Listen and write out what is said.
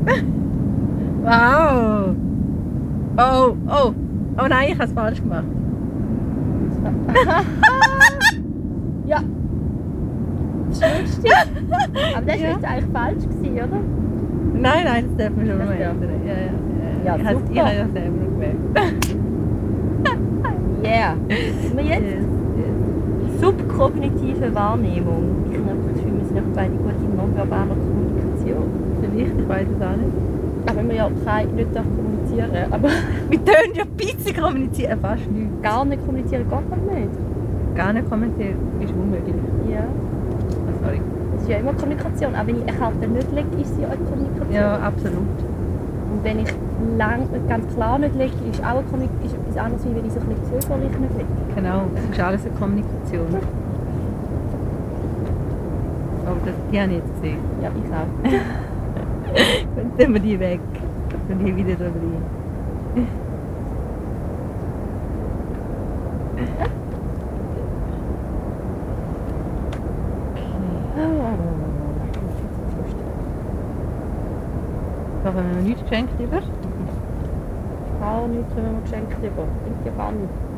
Wow! Oh, oh! Oh nein, ich habe es falsch gemacht. Ja. Das stimmt. Aber das war jetzt eigentlich falsch gewesen, oder? Nein, nein, das darf man schon Das mal darf. ändern. Ja, Ja, ich habe super. ja selber noch gewählt. Yeah. Und wir jetzt subkognitive Wahrnehmung. Ich habe das Gefühl, wir sind auch beide gut in nonverbaler Kommunikation. Vielleicht, ich weiß es auch nicht. Auch wenn wir ja nicht kommunizieren dürfen, aber Wir können ja ein bisschen kommunizieren, fast nicht. gar nicht kommunizieren geht noch nicht. Gar nicht kommentieren ist unmöglich. Ja. Oh, sorry. Das ist ja immer Kommunikation. Auch wenn ich eine Karte nicht lege, ist sie auch eine Kommunikation. Ja, absolut. Und wenn ich ganz klar nicht lege, ist auch ist etwas anderes, als wenn ich so ein bisschen zögerlich nicht lege. Genau, es ist alles eine Kommunikation. Aber die habe ich jetzt gesehen. Ja, ich auch. Dann tun wir die weg. Und hier wieder da rein. So, wenn wir nichts geschenkt über? Gar nichts, wenn man geschenkt über. Klingt ja gar nicht.